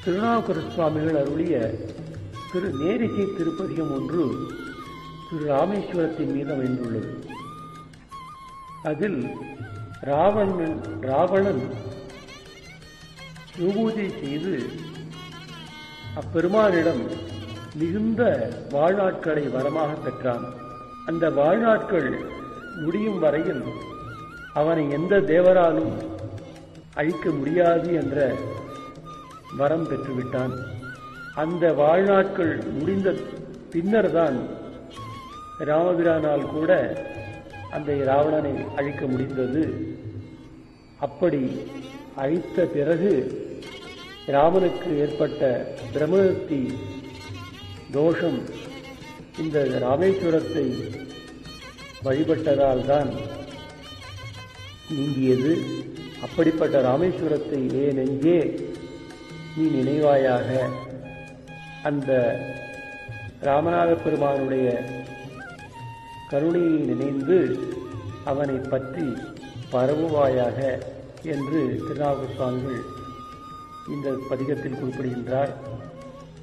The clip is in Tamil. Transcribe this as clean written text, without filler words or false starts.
திருநாவுக்கர சுவாமிகள் அருளிய திரு நேரிசை திருப்பதிகம் ஒன்று திரு ராமேஸ்வரத்தின் மீது அமைந்துள்ளது. அதில் ராவணன் சிவபூஜை செய்து அப்பெருமானிடம் மிகுந்த வாழ்நாட்களை வரமாக பெற்றான். அந்த வாழ்நாட்கள் முடியும் வரையில் அவனை எந்த தேவராலும் அழிக்க முடியாது என்ற வரம் பெற்றுவிட்டான். அந்த வாழ்நாட்கள் முடிந்த பின்னர் தான் ராமபிரானால் கூட அந்த ராவணனை அழிக்க முடிந்தது. அப்படி அழித்த பிறகு ராமனுக்கு ஏற்பட்ட பிரம்மஹத்தி தோஷம் இந்த ராமேஸ்வரத்தை வழிபட்டதால் தான் நீங்கியது. அப்படிப்பட்ட ராமேஸ்வரத்தை நெஞ்சே நீ நினைவாயாக, அந்த ராமநாத பெருமானுடைய கருணையை நினைந்து அவனை பற்றி பரவுவாயாக என்று திருநாவுக்கர சுவாமிகள் இந்த பதிகத்தில் குறிப்பிடுகின்றார்.